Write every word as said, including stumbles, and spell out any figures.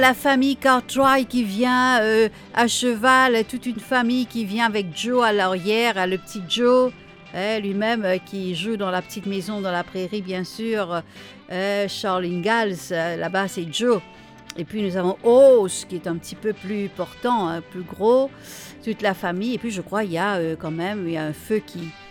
La famille Cartwright qui vient euh, à cheval, toute une famille qui vient avec Joe à l'arrière, le petit Joe, hein, lui-même euh, qui joue dans la petite maison dans la prairie, bien sûr. Euh, Charles Ingalls, euh, là-bas c'est Joe. Et puis nous avons Oz qui est un petit peu plus portant, hein, plus gros, toute la famille. Et puis je crois il y a euh, quand même il y a un feu qui,